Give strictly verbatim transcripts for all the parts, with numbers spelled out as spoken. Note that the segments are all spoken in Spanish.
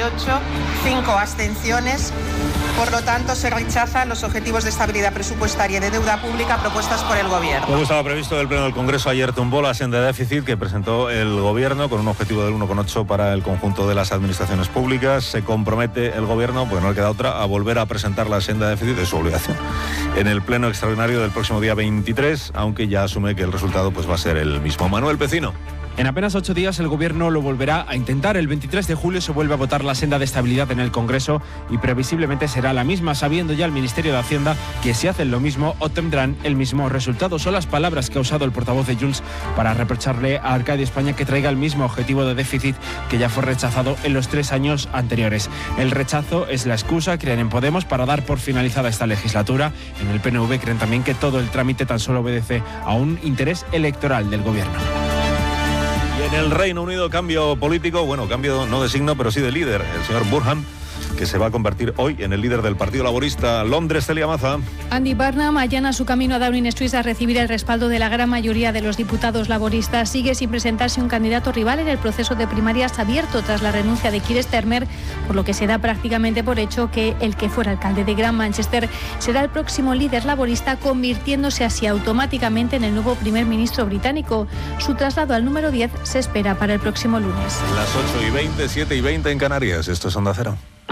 ocho, cinco abstenciones. Por lo tanto, se rechazan los objetivos de estabilidad presupuestaria y de deuda pública propuestos por el Gobierno. Como estaba previsto, el Pleno del Congreso ayer tumbó la senda de déficit que presentó el Gobierno con un objetivo del uno coma ocho para el conjunto de las administraciones públicas. Se compromete el Gobierno, pues no le queda otra, a volver a presentar la senda de déficit, de su obligación, en el Pleno extraordinario del próximo día veintitrés, aunque ya asume que el resultado pues va a ser el mismo. Manuel Pecino. En apenas ocho días el Gobierno lo volverá a intentar. El veintitrés de julio se vuelve a votar la senda de estabilidad en el Congreso y previsiblemente será la misma, sabiendo ya el Ministerio de Hacienda que si hacen lo mismo obtendrán el mismo resultado. Son las palabras que ha usado el portavoz de Junts para reprocharle a Arcadi España que traiga el mismo objetivo de déficit que ya fue rechazado en los tres años anteriores. El rechazo es la excusa, creen en Podemos, para dar por finalizada esta legislatura. En el P N V creen también que todo el trámite tan solo obedece a un interés electoral del Gobierno. En el Reino Unido, cambio político, bueno, cambio no de signo, pero sí de líder. El señor Burnham, que se va a convertir hoy en el líder del Partido Laborista. Londres, Celia Maza. Andy Burnham allana su camino a Downing Street a recibir el respaldo de la gran mayoría de los diputados laboristas. Sigue sin presentarse un candidato rival en el proceso de primarias abierto tras la renuncia de Keir Starmer, por lo que se da prácticamente por hecho que el que fuera alcalde de Gran Manchester será el próximo líder laborista, convirtiéndose así automáticamente en el nuevo primer ministro británico. Su traslado al número diez se espera para el próximo lunes. Las ocho y veinte, siete y veinte en Canarias. Esto es Onda Cero.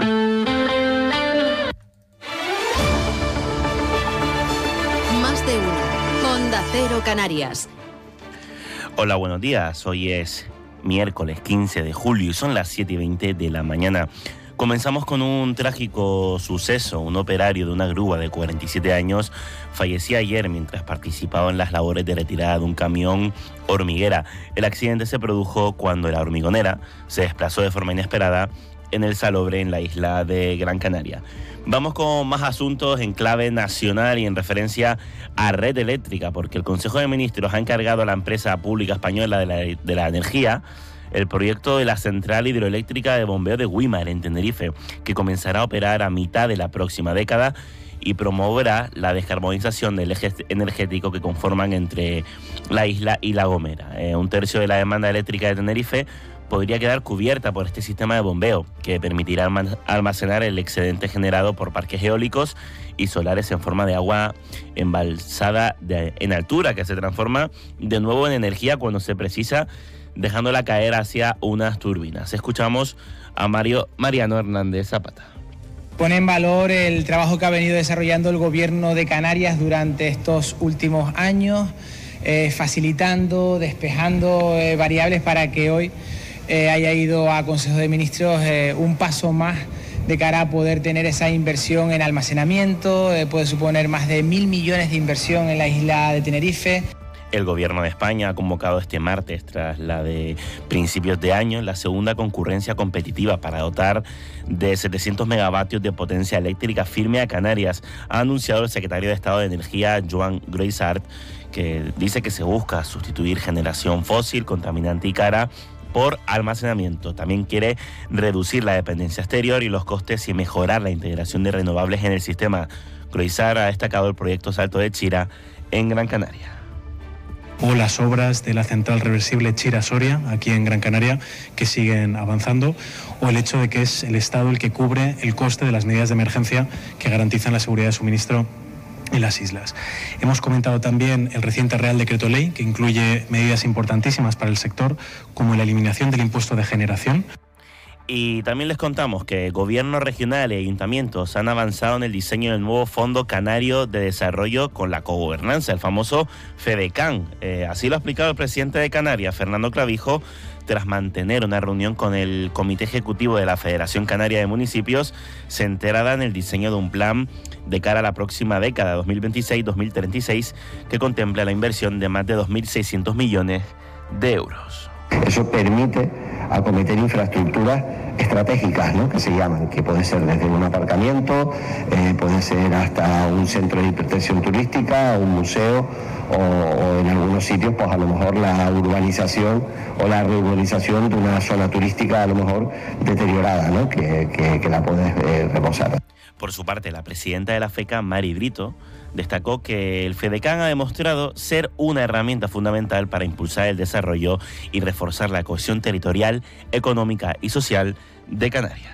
Más de uno. Onda Cero Canarias. Hola, buenos días. Hoy es miércoles quince de julio y son las siete y veinte de la mañana. Comenzamos con un trágico suceso. Un operario de una grúa de cuarenta y siete años falleció ayer mientras participaba en las labores de retirada de un camión hormiguera. El accidente se produjo cuando la hormigonera se desplazó de forma inesperada en el Salobre, en la isla de Gran Canaria. Vamos con más asuntos en clave nacional y en referencia a Red Eléctrica, porque el Consejo de Ministros ha encargado a la empresa pública española de la, de la energía el proyecto de la central hidroeléctrica de bombeo de Güímar, en Tenerife, que comenzará a operar a mitad de la próxima década y promoverá la descarbonización del eje energético que conforman entre la isla y La Gomera. Eh, un tercio de la demanda eléctrica de Tenerife podría quedar cubierta por este sistema de bombeo, que permitirá almacenar el excedente generado por parques eólicos y solares en forma de agua embalsada de, en altura, que se transforma de nuevo en energía cuando se precisa, dejándola caer hacia unas turbinas. Escuchamos a Mario Mariano Hernández Zapata. Pone en valor el trabajo que ha venido desarrollando el Gobierno de Canarias durante estos últimos años, eh, facilitando, despejando eh, variables para que hoy eh, haya ido a Consejo de Ministros eh, un paso más de cara a poder tener esa inversión en almacenamiento. Eh, puede suponer más de mil millones de inversión en la isla de Tenerife. El Gobierno de España ha convocado este martes, tras la de principios de año, la segunda concurrencia competitiva para dotar de setecientos megavatios de potencia eléctrica firme a Canarias. Ha anunciado el secretario de Estado de Energía, Joan Groissart, que dice que se busca sustituir generación fósil, contaminante y cara por almacenamiento. También quiere reducir la dependencia exterior y los costes y mejorar la integración de renovables en el sistema. Groissart ha destacado el proyecto Salto de Chira en Gran Canaria. O las obras de la central reversible Chira-Soria, aquí en Gran Canaria, que siguen avanzando, o el hecho de que es el Estado el que cubre el coste de las medidas de emergencia que garantizan la seguridad de suministro en las islas. Hemos comentado también el reciente Real Decreto Ley, que incluye medidas importantísimas para el sector, como la eliminación del impuesto de generación. Y también les contamos que gobierno regional y ayuntamientos han avanzado en el diseño del nuevo Fondo Canario de Desarrollo con la cogobernanza, el famoso FEDECAN. Eh, así lo ha explicado el presidente de Canarias, Fernando Clavijo, tras mantener una reunión con el Comité Ejecutivo de la Federación Canaria de Municipios, centrada en el diseño de un plan de cara a la próxima década, dos mil veintiséis dos mil treinta y seis, que contempla la inversión de más de dos mil seiscientos millones de euros. Eso permite acometer infraestructuras estratégicas, ¿no?, que se llaman, que puede ser desde un aparcamiento, eh, puede ser hasta un centro de hipertensión turística, un museo, o, o en algunos sitios, pues a lo mejor la urbanización o la reurbanización de una zona turística a lo mejor deteriorada, ¿no?, que, que, que la puedes eh, reposar. Por su parte, la presidenta de la FECA, Mari Brito, destacó que el FEDECAN ha demostrado ser una herramienta fundamental para impulsar el desarrollo y reforzar la cohesión territorial, económica y social de Canarias.